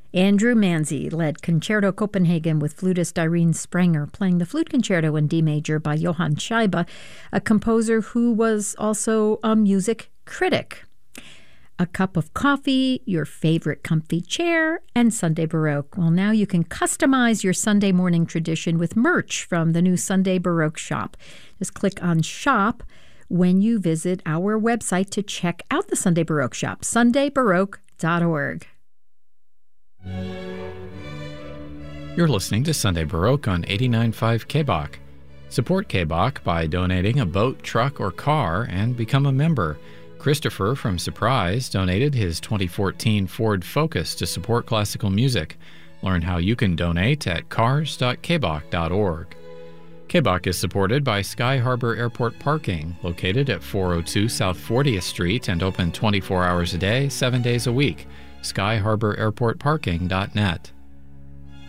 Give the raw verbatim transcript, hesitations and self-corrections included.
Andrew Manzi led Concerto Copenhagen with flutist Irene Sprenger, playing the Flute Concerto in D major by Johann Scheibe, a composer who was also a music critic. A cup of coffee, your favorite comfy chair, and Sunday Baroque. Well, now you can customize your Sunday morning tradition with merch from the new Sunday Baroque shop. Just click on Shop when you visit our website to check out the Sunday Baroque shop, sunday baroque dot org. You're listening to Sunday Baroque on eighty-nine point five K B O C. Support K B O C by donating a boat, truck, or car and become a member. Christopher from Surprise donated his twenty fourteen Ford Focus to support classical music. Learn how you can donate at cars dot k b o c dot org. K B O C is supported by Sky Harbor Airport Parking, located at four oh two South fortieth Street and open twenty-four hours a day, seven days a week. sky harbor airport parking dot net.